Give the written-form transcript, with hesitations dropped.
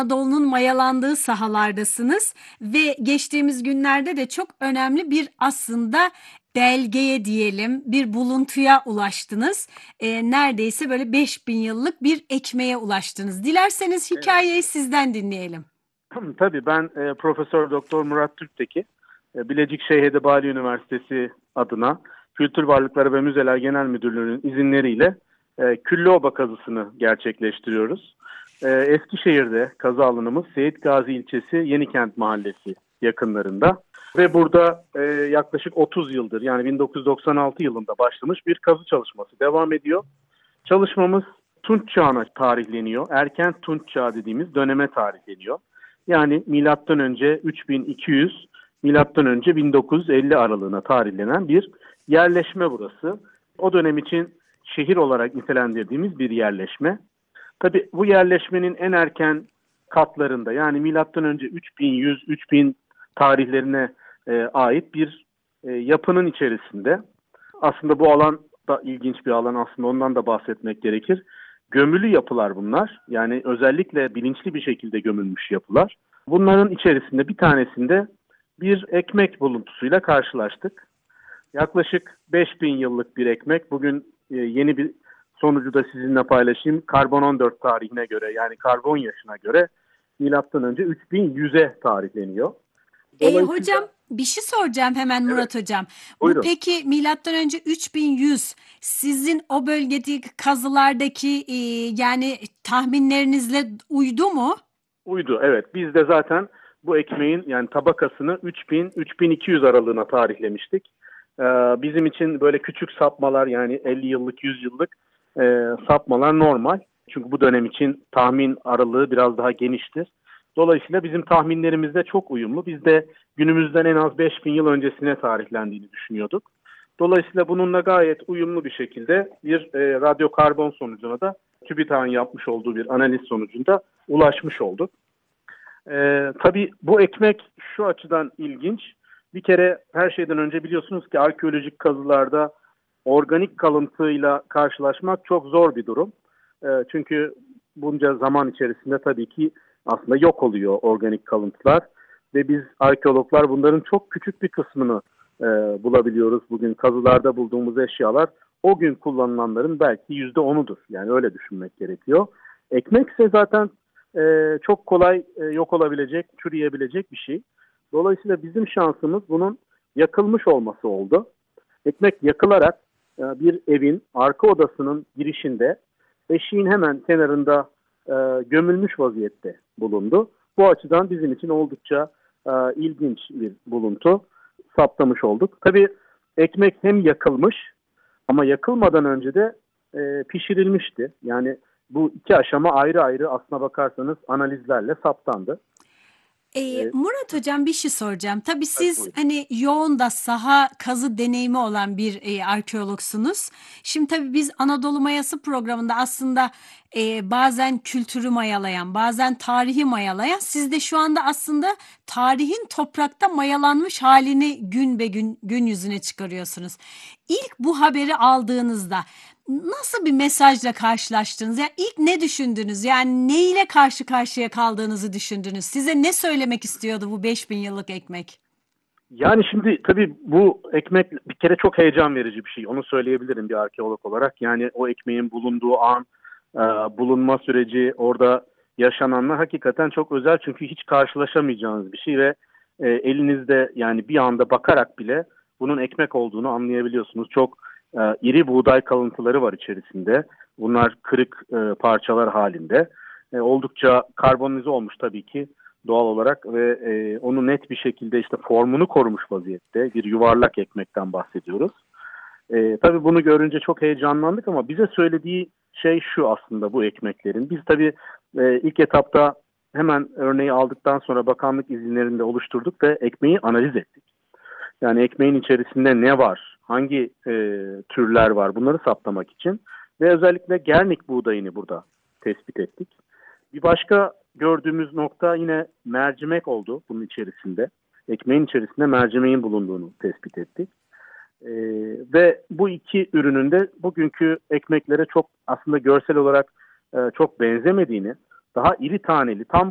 Anadolu'nun mayalandığı sahalardasınız ve geçtiğimiz günlerde de çok önemli bir aslında belgeye diyelim, bir buluntuya ulaştınız. Neredeyse böyle 5000 yıllık bir ekmeğe ulaştınız. Dilerseniz Evet. hikayeyi sizden dinleyelim. Tabii ben Profesör Doktor Murat Türk'teki Bilecik Şeyh Edebali Üniversitesi adına Kültür Varlıkları ve Müzeler Genel Müdürlüğü'nün izinleriyle Küllüoba kazısını gerçekleştiriyoruz. Eskişehir'de kazı alanımız Seyit Gazi ilçesi Yenikent Mahallesi yakınlarında ve burada yaklaşık 30 yıldır yani 1996 yılında başlamış bir kazı çalışması devam ediyor. Çalışmamız Tunç Çağı'na tarihleniyor. Erken Tunç Çağı dediğimiz döneme tarihleniyor. Yani milattan önce 3200, milattan önce 1950 aralığına tarihlenen bir yerleşme burası. O dönem için şehir olarak nitelendirdiğimiz bir yerleşme. Tabii bu yerleşmenin en erken katlarında yani milattan önce 3100, 3000 tarihlerine ait bir yapının içerisinde. Aslında bu alan da ilginç bir alan, aslında ondan da bahsetmek gerekir. Gömülü yapılar bunlar. Yani özellikle bilinçli bir şekilde gömülmüş yapılar. Bunların içerisinde bir tanesinde bir ekmek buluntusuyla karşılaştık. Yaklaşık 5000 yıllık bir ekmek. Bugün yeni bir sonucu da sizinle paylaşayım. Karbon 14 tarihine göre, yani karbon yaşına göre milattan önce 3100'e tarihleniyor. Hocam Dolayısıyla bir şey soracağım hemen evet, Murat hocam. Bu buyurun. peki milattan önce 3100 sizin o bölgedeki kazılardaki yani tahminlerinizle uydu mu? Uydu, evet. Biz de zaten bu ekmeğin yani tabakasını 3000-3200 aralığına tarihlemiştik. Bizim için böyle küçük sapmalar, yani 50 yıllık, 100 yıllık sapmalar normal. Çünkü bu dönem için tahmin aralığı biraz daha geniştir. Dolayısıyla bizim tahminlerimiz de çok uyumlu. Biz de günümüzden en az 5000 yıl öncesine tarihlendiğini düşünüyorduk. Dolayısıyla bununla gayet uyumlu bir şekilde bir radyokarbon sonucuna da TÜBİTAK'ın yapmış olduğu bir analiz sonucunda ulaşmış olduk. Tabii bu ekmek şu açıdan ilginç. Bir kere her şeyden önce biliyorsunuz ki arkeolojik kazılarda organik kalıntıyla karşılaşmak çok zor bir durum. Çünkü bunca zaman içerisinde tabii ki aslında yok oluyor organik kalıntılar ve biz arkeologlar bunların çok küçük bir kısmını bulabiliyoruz. Bugün kazılarda bulduğumuz eşyalar o gün kullanılanların belki %10'udur. Yani öyle düşünmek gerekiyor. Ekmek ise zaten çok kolay yok olabilecek, çürüyebilecek bir şey. Dolayısıyla bizim şansımız bunun yakılmış olması oldu. Ekmek yakılarak bir evin arka odasının girişinde eşiğin hemen kenarında gömülmüş vaziyette bulundu. Bu açıdan bizim için oldukça ilginç bir buluntu saptamış olduk. Tabii ekmek hem yakılmış ama yakılmadan önce de pişirilmişti. Yani bu iki aşama ayrı ayrı aslına bakarsanız analizlerle saptandı. E, Murat hocam bir şey soracağım. Tabii evet, siz buyurun. hani yoğun da saha kazı deneyimi olan bir arkeologsunuz. Şimdi tabii biz Anadolu Mayası programında aslında bazen kültürü mayalayan, bazen tarihi mayalayan, siz de şu anda aslında tarihin toprakta mayalanmış halini gün be gün gün yüzüne çıkarıyorsunuz. İlk bu haberi aldığınızda nasıl bir mesajla karşılaştınız? Yani ilk ne düşündünüz? Yani ne ile karşı karşıya kaldığınızı düşündünüz? Size ne söylemek istiyordu bu 5000 yıllık ekmek? Yani şimdi tabii bu ekmek bir kere çok heyecan verici bir şey. Onu söyleyebilirim bir arkeolog olarak. Yani o ekmeğin bulunduğu an, e, bulunma süreci, orada yaşananlar hakikaten çok özel. Çünkü hiç karşılaşamayacağınız bir şey ve elinizde yani bir anda bakarak bile bunun ekmek olduğunu anlayabiliyorsunuz. Çok iri buğday kalıntıları var içerisinde. Bunlar kırık parçalar halinde. Oldukça karbonize olmuş tabii ki doğal olarak ve onu net bir şekilde işte formunu korumuş vaziyette bir yuvarlak ekmekten bahsediyoruz. Tabii bunu görünce çok heyecanlandık ama bize söylediği şey şu aslında bu ekmeklerin. Biz tabii ilk etapta hemen örneği aldıktan sonra bakanlık izinlerinde oluşturduk ve ekmeği analiz ettik. Yani ekmeğin içerisinde ne var, hangi türler var bunları saptamak için ve özellikle Gernik buğdayını burada tespit ettik. Bir başka gördüğümüz nokta yine mercimek oldu bunun içerisinde. Ekmeğin içerisinde mercimeğin bulunduğunu tespit ettik. Ve bu iki ürünün de bugünkü ekmeklere çok aslında görsel olarak çok benzemediğini, daha iri taneli, tam